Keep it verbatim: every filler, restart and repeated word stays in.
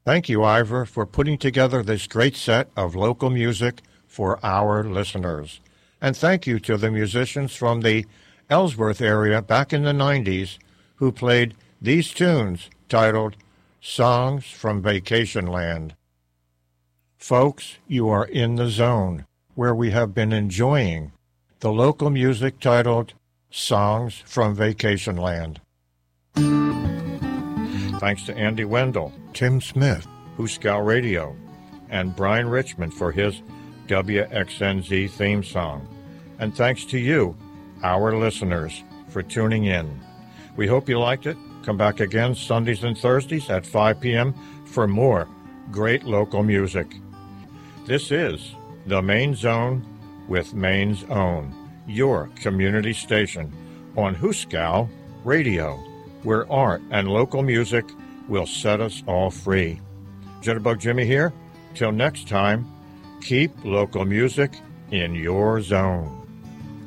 Thank you, Ivor, for putting together this great set of local music for our listeners. And thank you to the musicians from the Ellsworth area back in the nineties who played these tunes titled Songs from Vacation Land. Folks, you are in the zone where we have been enjoying the local music titled Songs from Vacation Land. Thanks to Andy Wendell, Tim Smith, Hooskow Radio, and Brian Richmond for his W X N Z theme song. And thanks to you, our listeners, for tuning in. We hope you liked it. Come back again Sundays and Thursdays at five p.m. for more great local music. This is The Main Zone with Maine's Own, your community station on Hooskow Radio, where art and local music will set us all free. Jitterbug Jimmy here. Till next time, keep local music in your zone.